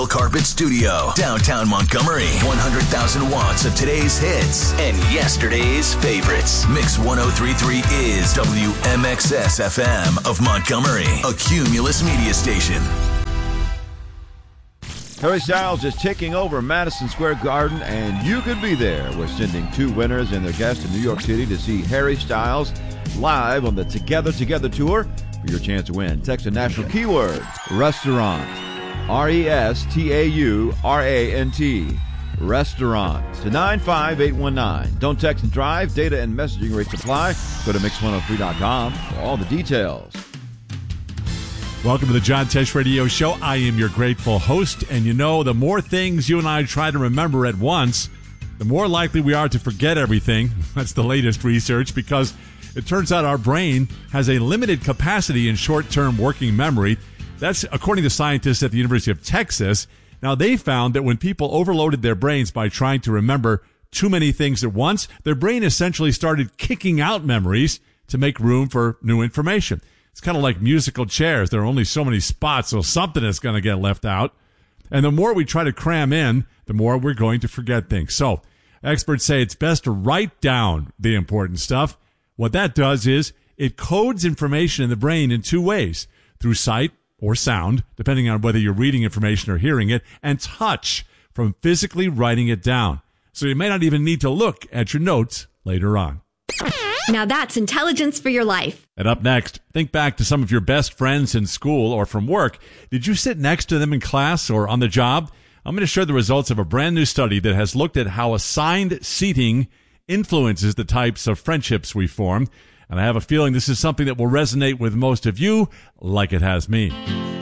Carpet Studio, downtown Montgomery. 100,000 watts of today's hits and yesterday's favorites. Mix 103.3 is WMXS FM of Montgomery, a Cumulus media station. Harry Styles is taking over Madison Square Garden, and you could be there. We're sending 2 winners and their guests to New York City to see Harry Styles live on the Together Tour for your chance to win. Text the national keyword, restaurant. RESTAURANT. Restaurant to 95819. Don't text and drive. Data and messaging rates apply. Go to mix103.com for all the details. Welcome to the John Tesh Radio Show. I am your grateful host. And you know, the more things you and I try to remember at once, the more likely we are to forget everything. That's the latest research, because it turns out our brain has a limited capacity in short-term working memory. That's according to scientists at the University of Texas. Now, they found that when people overloaded their brains by trying to remember too many things at once, their brain essentially started kicking out memories to make room for new information. It's kind of like musical chairs. There are only so many spots, so something is going to get left out. And the more we try to cram in, the more we're going to forget things. So experts say it's best to write down the important stuff. What that does is it codes information in the brain in 2 ways: through sight or sound, depending on whether you're reading information or hearing it, and touch, from physically writing it down. So you may not even need to look at your notes later on. Now that's intelligence for your life. And up next, think back to some of your best friends in school or from work. Did you sit next to them in class or on the job? I'm going to share the results of a brand new study that has looked at how assigned seating influences the types of friendships we form. And I have a feeling this is something that will resonate with most of you, like it has me.